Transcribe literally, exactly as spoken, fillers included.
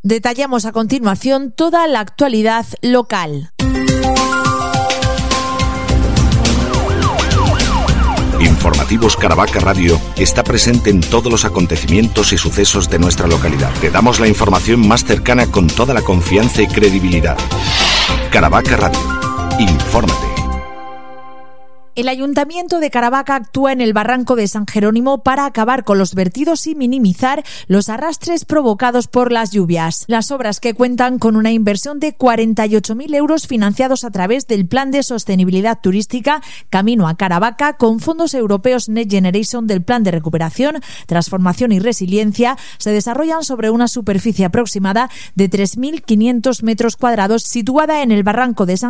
Detallamos a continuación toda la actualidad local. Informativos Caravaca Radio está presente en todos los acontecimientos y sucesos de nuestra localidad. Te damos la información más cercana con toda la confianza y credibilidad. Caravaca Radio. Infórmate. El Ayuntamiento de Caravaca actúa en el barranco de San Jerónimo para acabar con los vertidos y minimizar los arrastres provocados por las lluvias. Las obras, que cuentan con una inversión de cuarenta y ocho mil euros financiados a través del Plan de Sostenibilidad Turística Camino a Caravaca con fondos europeos Next Generation del Plan de Recuperación, Transformación y Resiliencia, se desarrollan sobre una superficie aproximada de tres mil quinientos metros cuadrados situada en el barranco de San